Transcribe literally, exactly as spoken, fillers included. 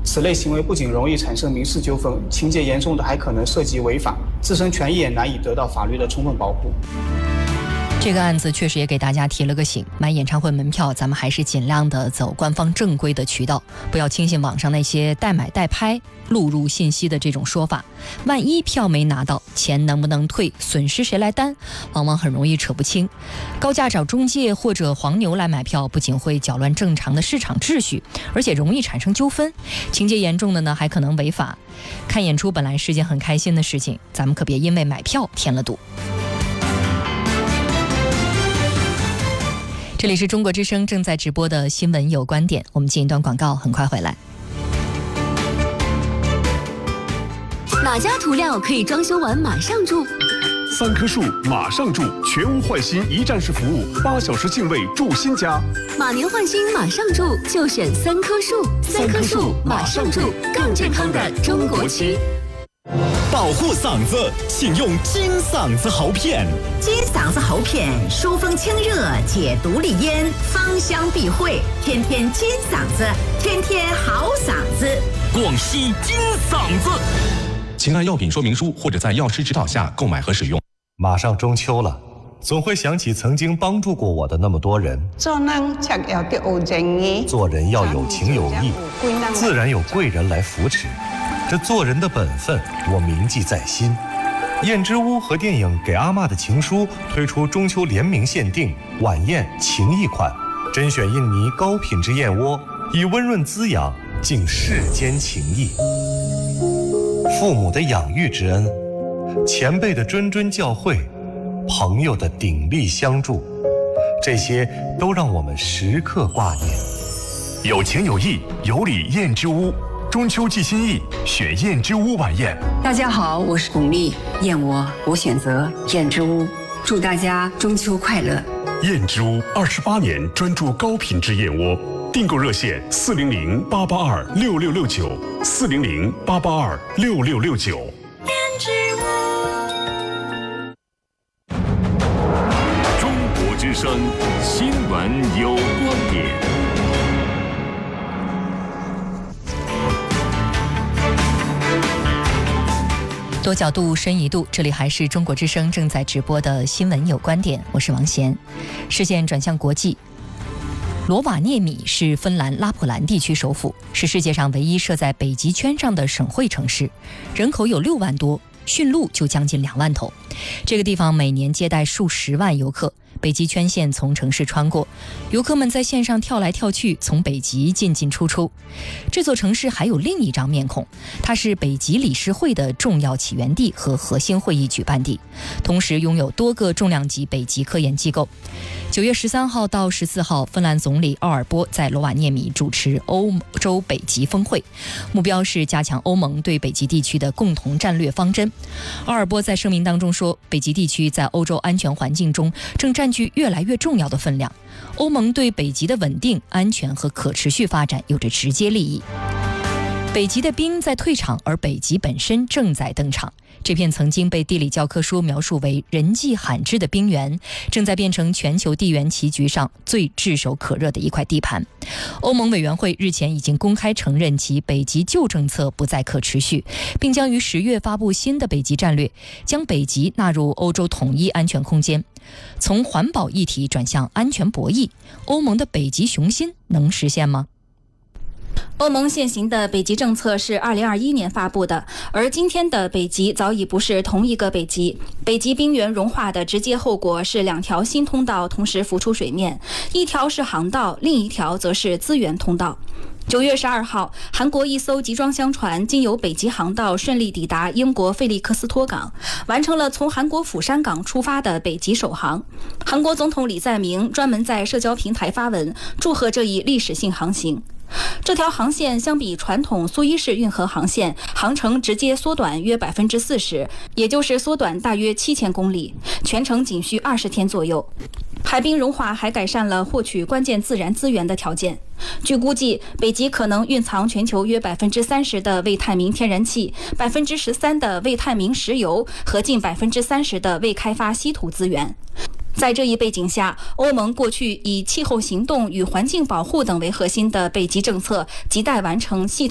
此类行为不仅容易产生民事纠纷，情节严重的还可能涉及违法，自身权益也难以得到法律的充分保护。 这个案子确实也给大家提了个醒，买演唱会门票咱们还是尽量的走官方正规的渠道，不要轻信网上那些代买代拍录入信息的这种说法，万一票没拿到，钱能不能退，损失谁来担，往往很容易扯不清。高价找中介或者黄牛来买票，不仅会搅乱正常的市场秩序，而且容易产生纠纷，情节严重的呢还可能违法。看演出本来是件很开心的事情，咱们可别因为买票添了堵。这里是中国之声正在直播的新闻有观点，我们进一段广告，很快回来。 哪家涂料可以装修完马上住？ 三棵树马上住，全屋换新一站式服务，八小时净位住新家。 马年换新马上住，就选三棵树。三棵树马上住，更健康的中国区。 保护嗓子，请用金嗓子喉片。 金嗓子喉片疏风清热，解毒利咽，芳香避秽，天天金嗓子，天天好嗓子。 广西金嗓子。 请按药品说明书或者在药师指导下购买和使用。 马上中秋了，总会想起曾经帮助过我的那么多人。 做人才要得有正义， 做人要有情有义，自然有贵人来扶持。这做人的本分，我铭记在心。燕之屋和电影《给阿嬷的情书》推出中秋联名限定晚宴情谊款，甄选印尼高品质燕窝，以温润滋养敬世间情谊。父母的养育之恩，前辈的谆谆教诲，朋友的鼎力相助，这些都让我们时刻挂念。 有情有义，有礼燕之屋。中秋寄心意，选燕之屋晚宴。 大家好，我是巩俐，燕窝我选择燕之屋，祝大家中秋快乐。 燕之屋二十八年专注高品质燕窝，订购热线四零零八八二六六六九四零零八八二六六六九。 燕之屋。中国之声新闻有观点。 多角度深一度，这里还是中国之声正在直播的新闻有观点，我是王贤。视线转向国际，罗瓦涅米是芬兰拉普兰地区首府，是世界上唯一设在北极圈上的省会城市，人口有六万多，驯鹿就将近两万头。这个地方每年接待数十万游客，北极圈线从城市穿过，游客们在线上跳来跳去，从北极进进出出。这座城市还有另一张面孔，它是北极理事会的重要起源地和核心会议举办地，同时拥有多个重量级北极科研机构。九月十三号到十四号，芬兰总理奥尔波在罗瓦涅米主持欧洲北极峰会，目标是加强欧盟对北极地区的共同战略方针。奥尔波在声明当中说，北极地区在欧洲安全环境中正占据越来越重要的分量，欧盟对北极的稳定、安全和可持续发展有着直接利益。北极的冰在退场，而北极本身正在登场。这片曾经被地理教科书描述为人迹罕至的冰原，正在变成全球地缘棋局上最炙手可热的一块地盘。欧盟委员会日前已经公开承认其北极旧政策不再可持续，并将于十月发布新的北极战略，将北极纳入欧洲统一安全空间。从环保议题转向安全博弈，欧盟的北极雄心能实现吗？ 欧盟现行的北极政策是二零二一年发布的，而今天的北极早已不是同一个北极。北极冰原融化的直接后果是两条新通道同时浮出水面，一条是航道，另一条则是资源通道。九月十二号，韩国一艘集装箱船经由北极航道顺利抵达英国费利克斯托港，完成了从韩国釜山港出发的北极首航。韩国总统李在明专门在社交平台发文祝贺这一历史性航行。这条航线相比传统苏伊士运河航线，航程直接缩短约百分之四十，也就是缩短大约七千公里，全程仅需二十天左右。海冰融化还改善了获取关键自然资源的条件。据估计，北极可能蕴藏全球约百分之三十的未探明天然气、百分之十三的未探明石油和近百分之三十的未开发稀土资源。在这一背景下，欧盟过去以气候行动与环境保护等为核心的北极政策亟待完成系统